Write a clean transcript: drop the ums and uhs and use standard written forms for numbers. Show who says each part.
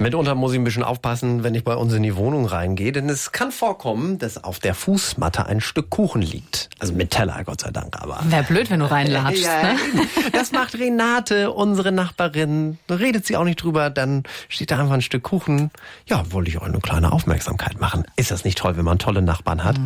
Speaker 1: Mitunter muss ich ein bisschen aufpassen, wenn ich bei uns in die Wohnung reingehe, denn es kann vorkommen, dass auf der Fußmatte ein Stück Kuchen liegt. Also mit Teller, Gott sei Dank, aber...
Speaker 2: Wäre blöd, wenn du reinlatschst, ne?
Speaker 1: Das macht Renate, unsere Nachbarin. Redet sie auch nicht drüber, dann steht da einfach ein Stück Kuchen. Ja, wollte ich euch eine kleine Aufmerksamkeit machen. Ist das nicht toll, wenn man tolle Nachbarn hat?